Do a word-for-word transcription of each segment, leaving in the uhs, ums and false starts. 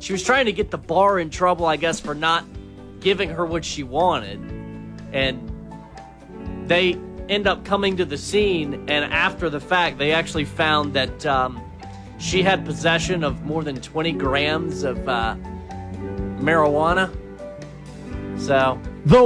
she was trying to get the bar in trouble, I guess, for not giving her what she wanted. And they end up coming to the scene, and after the fact, they actually found that um, she had possession of more than twenty grams of uh, marijuana. So the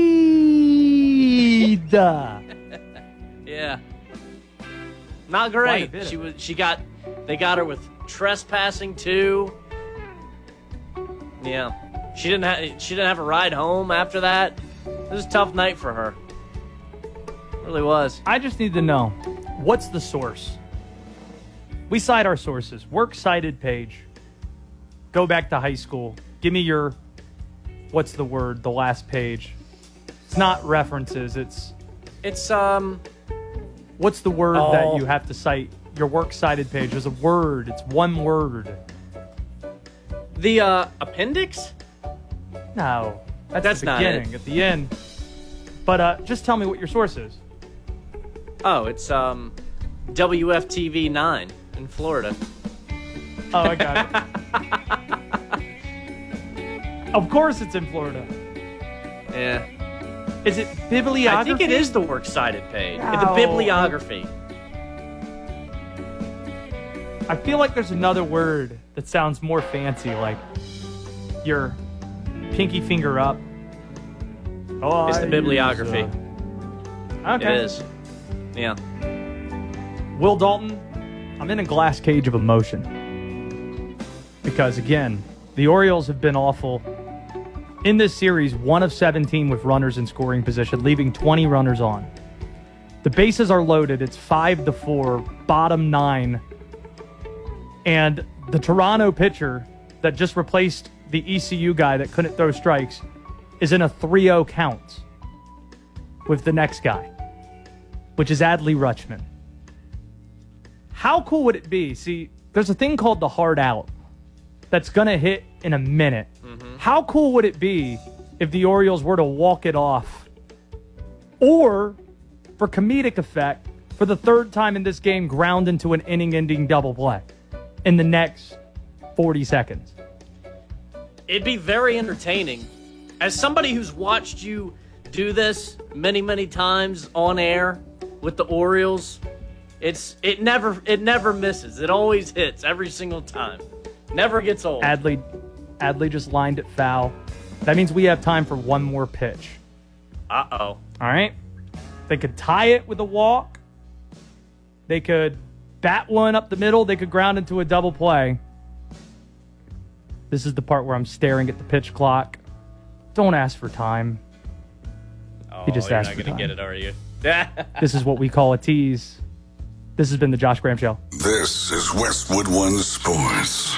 weed. Yeah, not great. She was. She got. They got her with trespassing too. Yeah, she didn't have. She didn't have a ride home after that. It was a tough night for her. It really was. I just need to know, what's the source? We cite our sources. Works cited page. Go back to high school. Give me your, what's the word, the last page. It's not references. It's, It's, um... what's the word Oh. that you have to cite? Your works cited page. There's a word. It's one word. The, uh, appendix? No. That's, That's the not beginning. it. At the end. But uh, just tell me what your source is. Oh, it's, um, W F T V nine in Florida. Oh, I got it. Of course it's in Florida. Yeah. Is it bibliography? I think it is the works cited page. No. The bibliography. I feel like there's another word that sounds more fancy, like your pinky finger up. Oh, It's the I bibliography. use, uh, Okay. It is. Yeah. Will Dalton, I'm in a glass cage of emotion. Because, again, the Orioles have been awful. In this series, one of seventeen with runners in scoring position, leaving twenty runners on. The bases are loaded. It's five to four, bottom nine. And the Toronto pitcher that just replaced the E C U guy that couldn't throw strikes is in a three oh count with the next guy, which is Adley Rutschman. How cool would it be? See, there's a thing called the hard out that's going to hit in a minute. Mm-hmm. How cool would it be if the Orioles were to walk it off? Or, for comedic effect, for the third time in this game, ground into an inning-ending double play in the next forty seconds. It'd be very entertaining. As somebody who's watched you do this many, many times on air with the Orioles, it's it never it never misses. It always hits every single time. Never gets old. Adley, Adley just lined it foul. That means we have time for one more pitch. Uh-oh. All right? They could tie it with a walk. They could bat one up the middle. They could ground into a double play. This is the part where I'm staring at the pitch clock. Don't ask for time. Oh, You just you're asked not for gonna time. get it, are you? This is what we call a tease. This has been the Josh Graham Show. This is Westwood One Sports.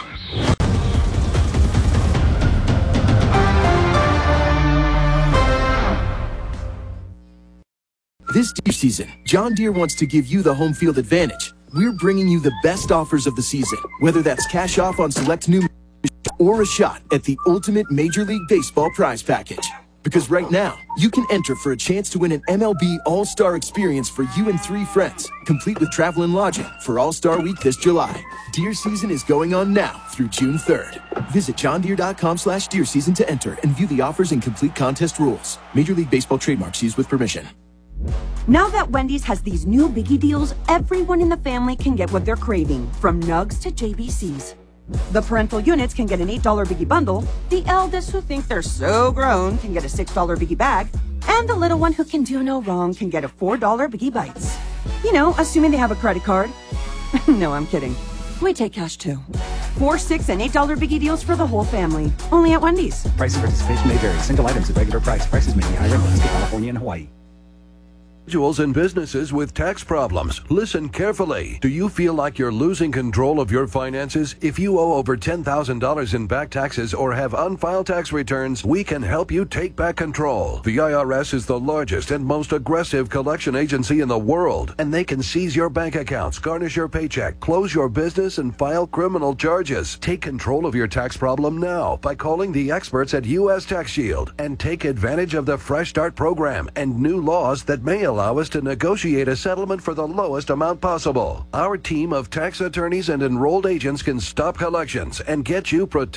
This deer season, John Deere wants to give you the home field advantage. We're bringing you the best offers of the season, whether that's cash off on select new or a shot at the ultimate Major League Baseball prize package. Because right now, you can enter for a chance to win an M L B All-Star experience for you and three friends, complete with travel and lodging for All-Star Week this July. Deer season is going on now through June third. Visit johndeere.com slash deer season to enter and view the offers and complete contest rules. Major League Baseball trademarks used with permission. Now that Wendy's has these new biggie deals, everyone in the family can get what they're craving, from nugs to J B Cs. The parental units can get an eight dollar biggie bundle, the eldest who think they're so grown can get a six dollar biggie bag, and the little one who can do no wrong can get a four dollar biggie bites. You know, assuming they have a credit card. No, I'm kidding. We take cash too. Four, six, and eight dollar biggie deals for the whole family. Only at Wendy's. Price of participation may vary. Single items at regular price. Prices may be higher in Alaska, California, and Hawaii. Individuals and businesses with tax problems. Listen carefully. Do you feel like you're losing control of your finances? If you owe over ten thousand dollars in back taxes or have unfiled tax returns, we can help you take back control. The I R S is the largest and most aggressive collection agency in the world, and they can seize your bank accounts, garnish your paycheck, close your business, and file criminal charges. Take control of your tax problem now by calling the experts at U S Tax Shield and take advantage of the Fresh Start program and new laws that may allow Allow us to negotiate a settlement for the lowest amount possible. Our team of tax attorneys and enrolled agents can stop collections and get you protected.